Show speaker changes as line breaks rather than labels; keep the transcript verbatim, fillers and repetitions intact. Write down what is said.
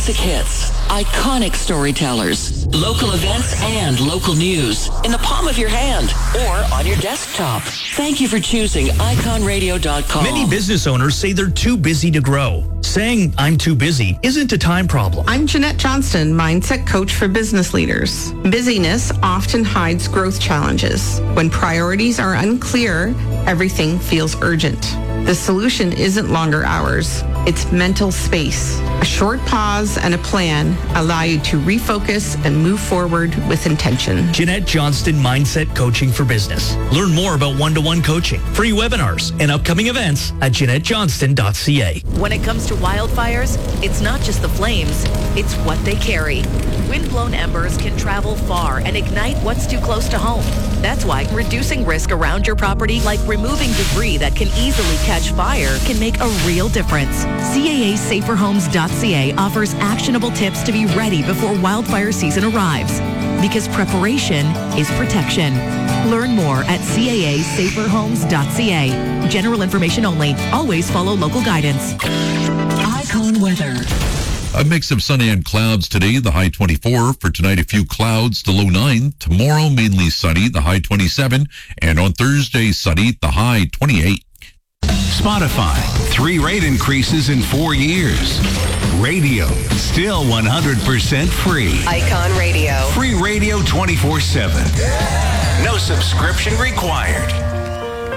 Classic hits, iconic storytellers, local events, and local news in the palm of your hand or on your desktop. Thank you for choosing icon radio dot com.
Many business owners say they're too busy to grow. Saying I'm too busy isn't a time problem.
I'm Jeanette Johnston, mindset coach for business leaders. Busyness often hides growth challenges. When priorities are unclear, everything feels urgent. The solution isn't longer hours. It's mental space. A short pause and a plan allow you to refocus and move forward with intention.
Jeanette Johnston Mindset Coaching for Business. Learn more about one-to-one coaching, free webinars, and upcoming events at jeanette johnston dot c a.
When it comes to wildfires, it's not just the flames, it's what they carry. Wind-blown embers can travel far and ignite what's too close to home. That's why reducing risk around your property, like removing debris that can easily catch fire, can make a real difference. C A A safer homes dot c a offers actionable tips to be ready before wildfire season arrives. Because preparation is protection. Learn more at C A A safer homes dot c a. General information only. Always follow local guidance.
Icon weather.
A mix of sunny and clouds today, the high twenty-four. For tonight, a few clouds, the low nine. Tomorrow, mainly sunny, the high twenty-seven. And on Thursday, sunny, the high twenty-eight.
Spotify, three rate increases in four years. Radio, still one hundred percent free.
Icon Radio.
Free radio twenty-four seven. No subscription required.